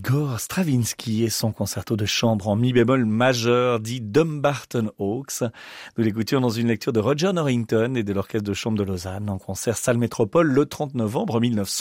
Igor Stravinsky et son concerto de chambre en mi bémol majeur dit Dumbarton Oaks. Nous l'écoutions dans une lecture de Roger Norrington et de l'Orchestre de chambre de Lausanne en concert Salle Métropole le 30 novembre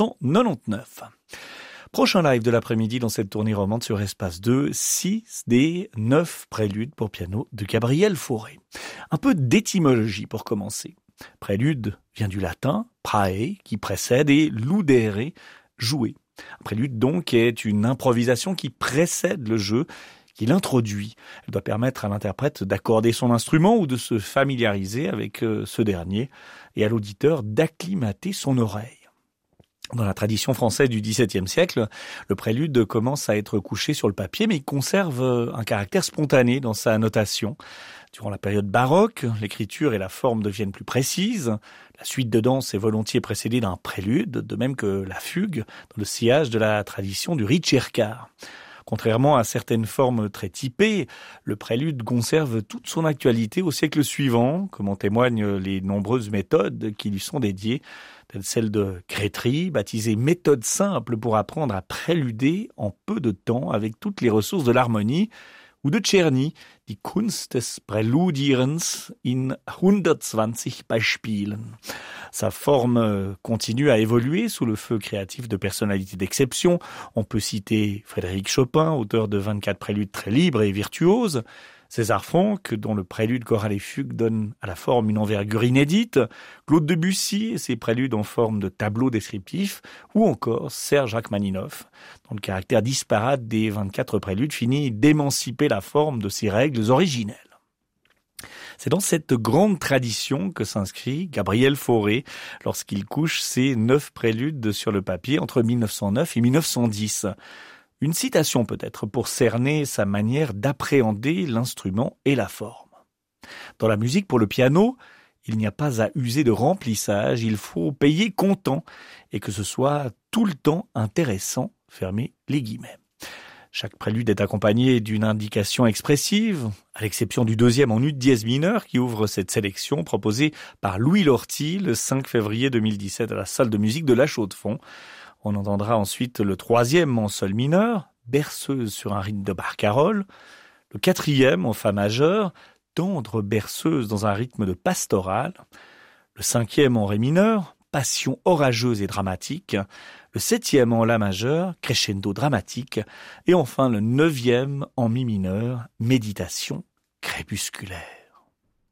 1999. Prochain live de l'après-midi dans cette tournée romande sur Espace 2, 6 des 9 préludes pour piano de Gabriel Fauré. Un peu d'étymologie pour commencer. Prélude vient du latin prae qui précède et ludere, jouer. Un prélude donc est une improvisation qui précède le jeu, qui l'introduit. Elle doit permettre à l'interprète d'accorder son instrument ou de se familiariser avec ce dernier et à l'auditeur d'acclimater son oreille. Dans la tradition française du XVIIe siècle, le prélude commence à être couché sur le papier, mais il conserve un caractère spontané dans sa notation. Durant la période baroque, l'écriture et la forme deviennent plus précises. La suite de danse est volontiers précédée d'un prélude, de même que la fugue, dans le sillage de la tradition du ricercar. Contrairement à certaines formes très typées, le prélude conserve toute son actualité au siècle suivant, comme en témoignent les nombreuses méthodes qui lui sont dédiées, telle celle de Grétry, baptisée méthode simple pour apprendre à préluder en peu de temps avec toutes les ressources de l'harmonie, ou de Czerny, die Kunst des Präludierens in 120 Beispielen. Sa forme continue à évoluer sous le feu créatif de personnalités d'exception. On peut citer Frédéric Chopin, auteur de 24 préludes très libres et virtuoses, César Franck, dont le prélude choral et fugue donne à la forme une envergure inédite, Claude Debussy et ses préludes en forme de tableau descriptif, ou encore Serge Rachmaninoff, dont le caractère disparate des 24 préludes finit d'émanciper la forme de ses règles originelles. C'est dans cette grande tradition que s'inscrit Gabriel Fauré lorsqu'il couche ses 9 préludes sur le papier entre 1909 et 1910. Une citation peut-être pour cerner sa manière d'appréhender l'instrument et la forme. Dans la musique pour le piano, il n'y a pas à user de remplissage, il faut payer comptant et que ce soit tout le temps intéressant, fermez les guillemets. Chaque prélude est accompagné d'une indication expressive, à l'exception du deuxième en ut dièse mineur qui ouvre cette sélection proposée par Louis Lorty le 5 février 2017 à la salle de musique de La Chaux-de-Fonds. On entendra ensuite le troisième en sol mineur, berceuse sur un rythme de barcarolle, le quatrième en fa majeur, tendre berceuse dans un rythme de pastoral, le cinquième en ré mineur, passion orageuse et dramatique, le septième en la majeur, crescendo dramatique, et enfin le neuvième en mi mineur, méditation crépusculaire.